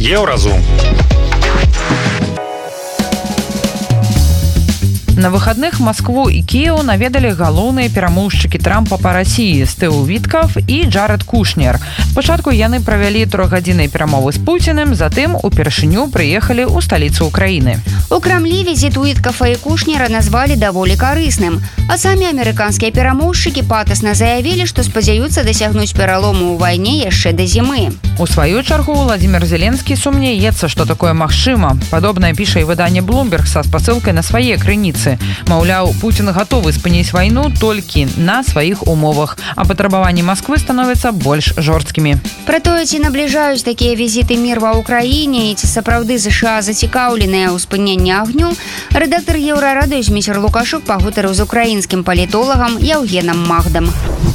Еўразум. На выходных Москву и Киев наведали галоўныя перамоўшчыкі Трампа по России Стыў Віткав и Джаред Кушнер. Спачатку яны правялі 3-гадзінныя перамовы с Путиным, затым упершыню приехали ў сталіцу Украины. У Крамлі візит Уіткафа і Кушнера назвалі даволі карысным, а самі амерыканскія перамоўшчыкі патасна заявілі, што спадзяюцца дасягнуць пералому ў вайне яшчэ да зімы. У сваю чаргу Владимир Зеленскі сумнеецца, што такое магчыма. Падобнае піша і выданне Bloomberg са спасылкай на свае крыніцы. Маўляў, Путін гатовы спыніць вайну толькі на сваіх умовах, а патрабаванні Масквы становяцца больш жорсткімі. Пра тое, ці набліжаюць такія візіты мір ва ўкраіне і ці сапраўды США зацікаўленыя ў спыненні агню, рэдактар Еўрарадыё Зміцер Лукашук пагутарыў з украінскім палітолагам Яўгенам Магдам.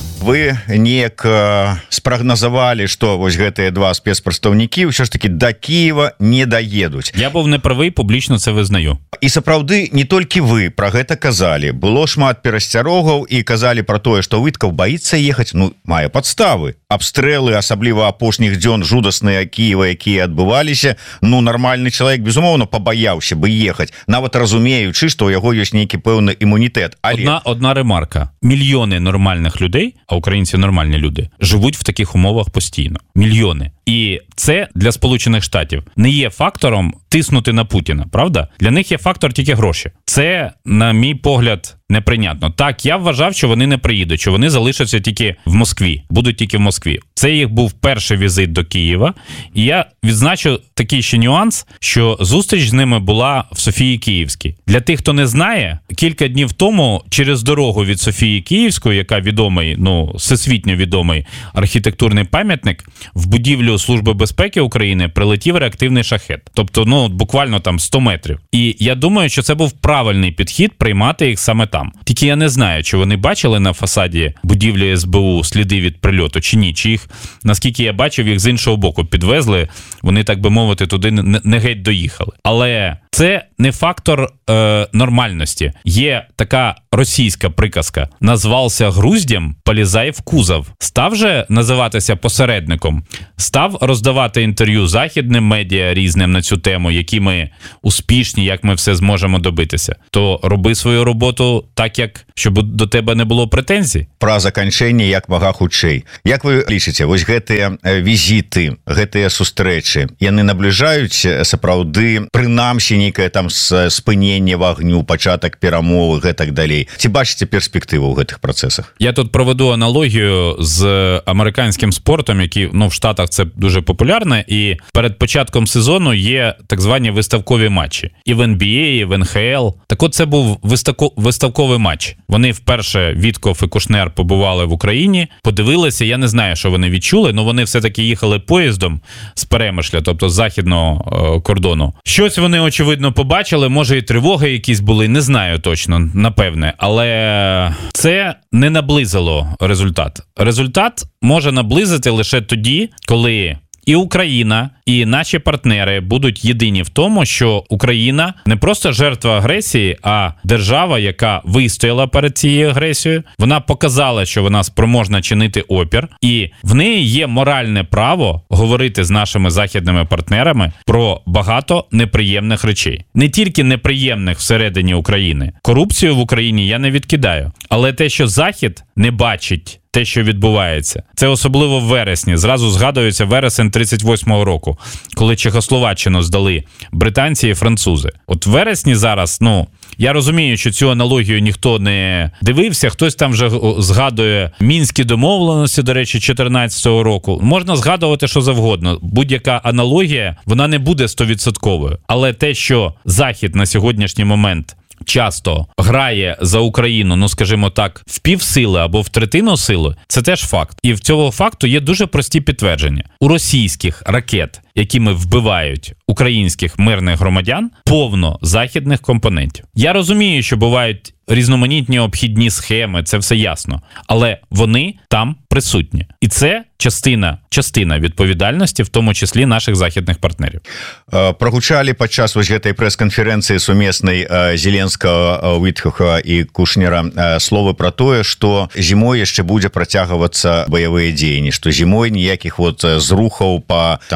Вы неяк спрагназавалі, што вось гэтыя два спецпрадстаўнікі ўсё ж таки да Кіева не даедуць. Я быў неправы, публічна це визнаю. І сапраўды не толькі вы пра гэта казалі. Было шмат перасцярогаў і казалі пра тое, што Віткаў баіцца ехаць, мае падставы. Абстрэлы, асабліва апошніх дзён жудасныя Кіева, якія адбываліся, нармальны чалавек, безумоўна, пабаяўся бы ехаць, нават разумеючы, што ў яго ёсць нейкі пэўны імунітэт. Але... Одна ремарка. Мільйони нормальних людей, а українці нормальні люди, живуть в таких умовах постійно. Мільйони. І це для Сполучених Штатів не є фактором тиснути на Путіна, правда? Для них є фактор тільки гроші. Це, на мій погляд, неприйнятно. Так, я вважав, що вони не приїдуть, що вони залишаться тільки в Москві, будуть тільки в Москві. Це їх був перший візит до Києва, і я відзначу такий ще нюанс, що зустріч з ними була в Софії Київській. Для тих, хто не знає, кілька днів тому через дорогу від Софії Київської, яка відомий, всесвітньо відомий архітектурний пам'ятник, в будівлю Служби безпеки України прилетів реактивний шахет. Тобто, буквально там 100 метрів. І я думаю, що це був правильний підхід приймати їх саме там. Тільки я не знаю, чи вони бачили на фасаді будівлі СБУ сліди від прильоту, чи ні. Чи їх, наскільки я бачив, їх з іншого боку підвезли, вони, так би мовити, туди не геть доїхали. Але це не фактор нормальності. Є така російська приказка. Назвався груздям, полізай в кузов. Став же називатися посередником. Став роздавати інтерв'ю західним медіа різним на цю тему, які ми успішні, як ми все зможемо добитися. То роби свою роботу так, щоб до тебе не було претензій. Пра заканчэнне як мага хутчэй. Як вы лічыце, вось гэтыя візіты, гэтыя сустрэчы, яны набліжаюць сапраўды прынамсі нейкае там спыненне вагню, пачатак перамовы, гэтак далей. Ці бачыце перспектыву ў гэтых працэсах? Я тут проведу аналогію з американським спортом, який в Штатах це дуже популярне, і перед початком сезону є так звані виставкові матчі. І в NBA, і в НХЛ. Так от це був виставковий матч. Вони вперше, Вітков і Кушнер, побували в Україні, подивилися, я не знаю, що вони відчули, але вони все-таки їхали поїздом з Перемишля, тобто з західного кордону. Щось вони, очевидно, побачили, може і тривоги якісь були, не знаю точно, напевне, але це не наблизило результат. Результат може наблизити лише тоді, коли і Україна, і наші партнери будуть єдині в тому, що Україна не просто жертва агресії, а держава, яка вистояла перед цією агресією. Вона показала, що вона спроможна чинити опір, і в неї є моральне право говорити з нашими західними партнерами про багато неприємних речей. Не тільки неприємних всередині України. Корупцію в Україні я не відкидаю. Але те, що Захід не бачить те, що відбувається. Це особливо в вересні. Зразу згадується вересень 38-го року, коли Чехословаччину здали британці і французи. От в вересні зараз, я розумію, що цю аналогію ніхто не дивився, хтось там вже згадує Мінські домовленості, до речі, 14-го року. Можна згадувати що завгодно. Будь-яка аналогія, вона не буде 100%. Але те, що Захід на сьогоднішній момент часто грає за Україну, скажімо так, в півсили або в третину сили, це теж факт. І в цього факту є дуже прості підтвердження. У російських ракет, якими вбивають українських мирних громадян, повно західних компонентів. Я розумію, що бувають різноманітні обхідні схеми, це все ясно. Але вони там присутні. І це частина відповідальності, в тому числі наших західних партнерів. Прогучалі падчас вось гэтай прэс-канферэнцыі сумеснай Зеленскага, Віткафа і Кушнера словы пра тое, што зімой яшчэ будзе працягвацца баявыя дзеянні, што зімой ніякіх зрухаў па мірным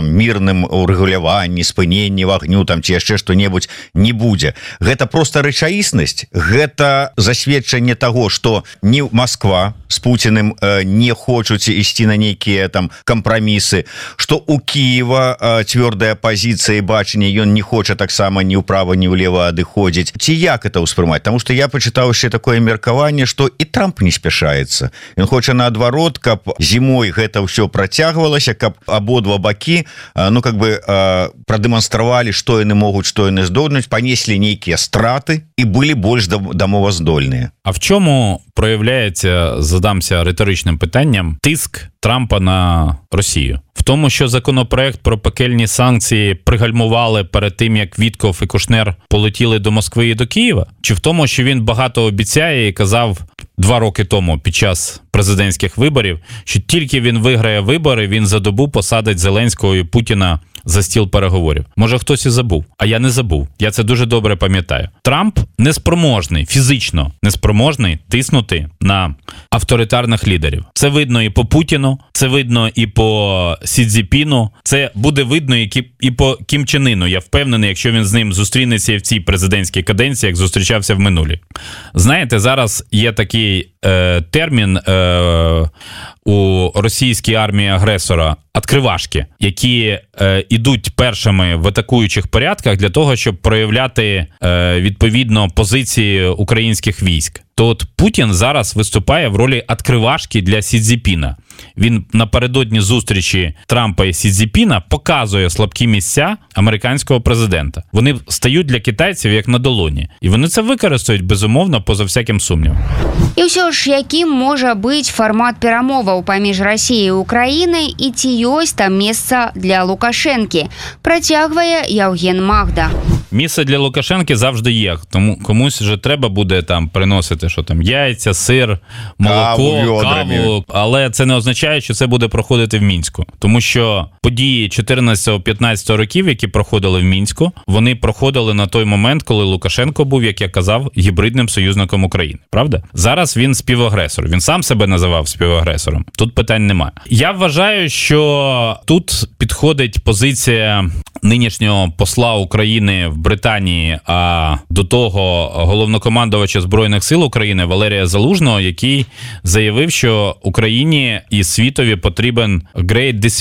ядерным урэгуляванні, спыненні агню там ці яшчэ што-небудзь не будзе. Гэта просто рэчаіснасць, гэта засведчанне таго, што не Москва с Путиным не хочуць ісці на нейкія там кампрамісы, што у Киева цвёрдая пазіцыя і бачанне, ён не хоча таксама ні ўправа, ні ўлева адыходзіць. Ці як это ўспрымаць? Таму што я пачытаў яшчэ такое меркаванне, што і Трамп не спяшаецца. Ён хоча наадварот, каб зімой гэта ўсё працягвалася, каб абодва бакі прадэманстравалі, што яны могуць, што яны здольнуць, панеслі нейкія страты і былі больш дамоваздольныя. А в чому проявляється, задамся риторичним питанням, тиск Трампа на Росію? В тому, що законопроект про пекельні санкції пригальмували перед тим, як Вітков і Кушнер полетіли до Москви і до Києва? Чи в тому, що він багато обіцяє і казав 2 роки тому під час президентських виборів, що тільки він виграє вибори, він за добу посадить Зеленського і Путіна за стіл переговорів? Може, хтось і забув. А я не забув. Я це дуже добре пам'ятаю. Трамп неспроможний, фізично неспроможний тиснути на авторитарних лідерів. Це видно і по Путіну, це видно і по Сі Цзіньпіну, це буде видно і по Кім Чен Іну. Я впевнений, якщо він з ним зустрінеться і в цій президентській каденції, як зустрічався в минулій. Знаєте, зараз є такий термін у російській армії агресора «откривашки», які ідуть першими в атакуючих порядках для того, щоб проявляти відповідно позиції українських військ. То от Путін зараз виступає в ролі «откривашки» для Сі Цзіньпіна. Він напередодні зустрічі Трампа і Сі Цзіньпіна показує слабкі місця американського президента. Вони стають для китайців як на долоні. І вони це використають, безумовно, поза всяким сумнівом. І ўсё ж, якім можа быць фармат перамоваў паміж Расіяй і Украінай і ці ёсць там месца для Лукашэнкі, працягвае Яўген Магда. Місце для Лукашенки завжди є. Тому комусь же треба буде там приносити, що там яйця, сир, молоко, каву. Але це не означає, що це буде проходити в Мінську. Тому що події 14-15 років, які проходили в Мінську, вони проходили на той момент, коли Лукашенко був, як я казав, гібридним союзником України. Правда? Зараз він співагресор. Він сам себе називав співагресором. Тут питань немає. Я вважаю, що тут підходить позиція нинішнього посла України в Британії, а до того головнокомандувача Збройних сил України Валерія Залужного, який заявив, що Україні і світові потрібен Great